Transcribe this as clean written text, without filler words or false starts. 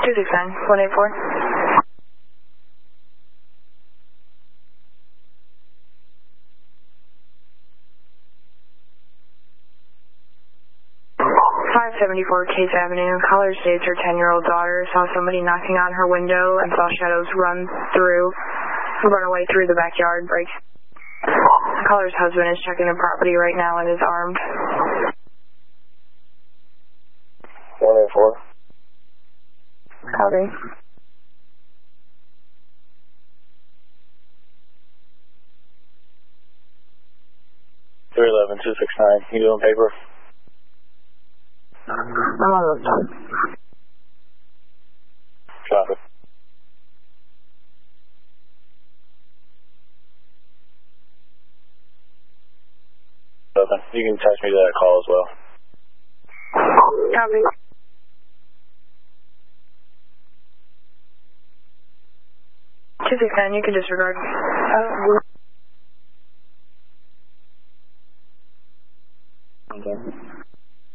269, 184. 574 Case Avenue. Caller states her 10-year-old daughter saw somebody knocking on her window and saw shadows run away through the backyard. Breaks. The caller's husband is checking the property right now and is armed. 184. Copy. $311-269. You doing paper? I'm on the phone. Copy. You can text me that call as well. Copy. $269, you can disregard. Okay.